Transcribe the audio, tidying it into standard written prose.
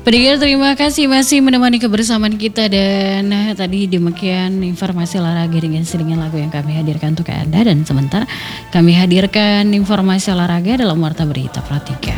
Pendengar terima kasih masih menemani kebersamaan kita dan tadi demikian informasi olahraga dengan selingan lagu yang kami hadirkan untuk Anda dan sementara kami hadirkan informasi olahraga dalam Warta Berita Pro 3.